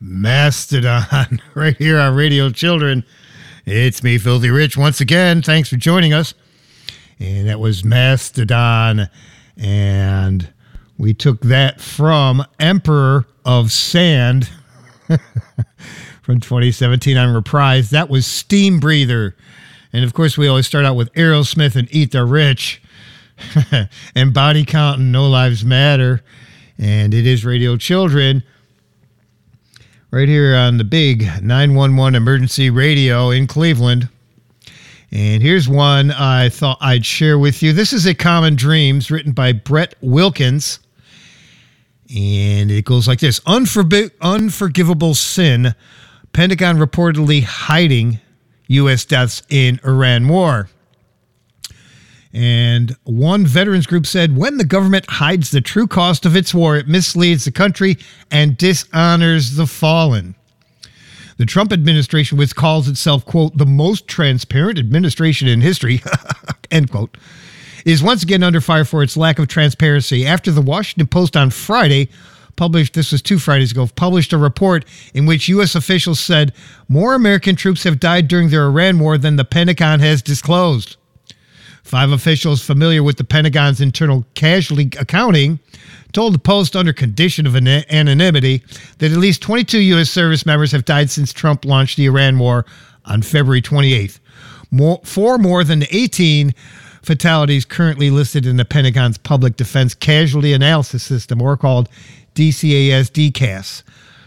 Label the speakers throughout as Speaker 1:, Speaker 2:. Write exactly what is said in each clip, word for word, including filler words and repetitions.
Speaker 1: Mastodon, right here on Radio Children. It's me, Filthy Rich, once again. Thanks for joining us. And that was Mastodon. And we took that from Emperor of Sand from twenty seventeen on Reprise. That was Steam Breather. And, of course, we always start out with Aerosmith and Eat the Rich. And Body Count and No Lives Matter. And it is Radio Children. Right here on the big nine one one emergency radio in Cleveland. And here's one I thought I'd share with you. This is A Common Dreams, written by Brett Wilkins. And it goes like this. Unforbi- unforgivable sin. Pentagon reportedly hiding U S deaths in Iran war. And one veterans group said, when the government hides the true cost of its war, it misleads the country and dishonors the fallen. The Trump administration, which calls itself, quote, the most transparent administration in history, end quote, is once again under fire for its lack of transparency after the Washington Post on Friday published, this was two Fridays ago, published a report in which U S officials said more American troops have died during their Iran war than the Pentagon has disclosed. Five officials familiar with the Pentagon's internal casualty accounting told the Post under condition of anonymity that at least twenty-two U S service members have died since Trump launched the Iran war on February twenty-eighth. More, four more than the eighteen fatalities currently listed in the Pentagon's Public Defense Casualty Analysis System, or called D C A S D C A S.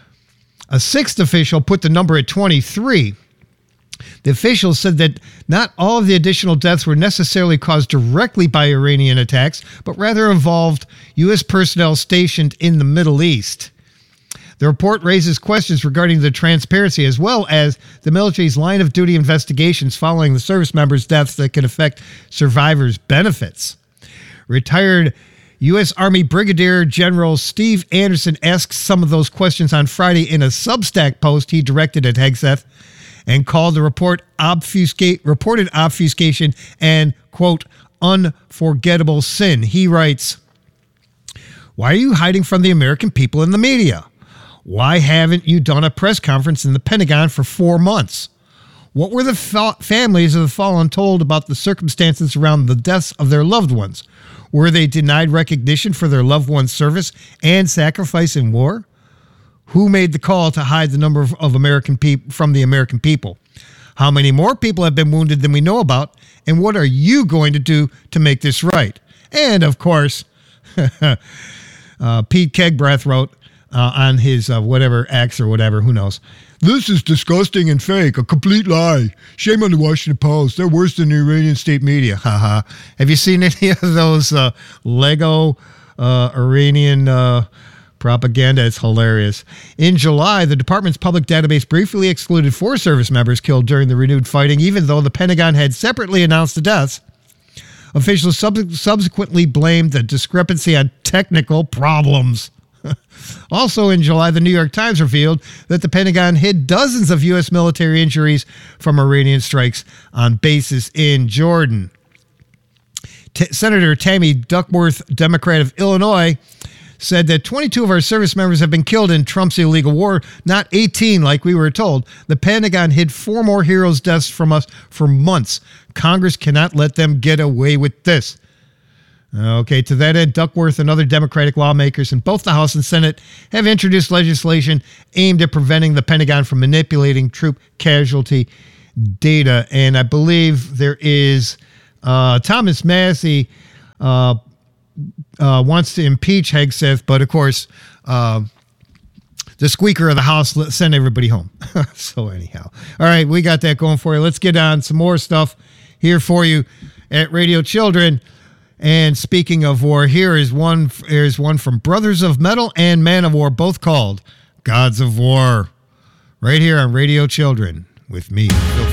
Speaker 1: A sixth official put the number at twenty-three. The officials said that not all of the additional deaths were necessarily caused directly by Iranian attacks, but rather involved U S personnel stationed in the Middle East. The report raises questions regarding the transparency as well as the military's line of duty investigations following the service members' deaths that can affect survivors' benefits. Retired U S Army Brigadier General Steve Anderson asked some of those questions on Friday in a Substack post he directed at Hegseth, and called the report obfuscate, reported obfuscation and, quote, unforgettable sin. He writes, why are you hiding from the American people in the media? Why haven't you done a press conference in the Pentagon for four months? What were the fa- families of the fallen told about the circumstances around the deaths of their loved ones? Were they denied recognition for their loved one's service and sacrifice in war? Who made the call to hide the number of, of American people from the American people? How many more people have been wounded than we know about? And what are you going to do to make this right? And, of course, uh, Pete Kegbreath wrote uh, on his uh, whatever X or whatever, who knows. This is disgusting and fake, a complete lie. Shame on the Washington Post. They're worse than the Iranian state media. Haha. Have you seen any of those uh, Lego uh, Iranian uh propaganda? It's hilarious. In July, the department's public database briefly excluded four service members killed during the renewed fighting, even though the Pentagon had separately announced the deaths. Officials sub- subsequently blamed the discrepancy on technical problems. Also in July, the New York Times revealed that the Pentagon hid dozens of U S military injuries from Iranian strikes on bases in Jordan. T- Senator Tammy Duckworth, Democrat of Illinois, said that twenty-two of our service members have been killed in Trump's illegal war, not eighteen like we were told. The Pentagon hid four more heroes' deaths from us for months. Congress cannot let them get away with this. Okay, to that end, Duckworth and other Democratic lawmakers in both the House and Senate have introduced legislation aimed at preventing the Pentagon from manipulating troop casualty data. And I believe there is uh, Thomas Massie uh Uh, wants to impeach Hegseth, but of course, uh, the Speaker of the House sent everybody home. So anyhow, all right, we got that going for you. Let's get on some more stuff here for you at Radio Children. And speaking of war, here is one. Here is one from Brothers of Metal and Man of War, both called Gods of War, right here on Radio Children with me, Phil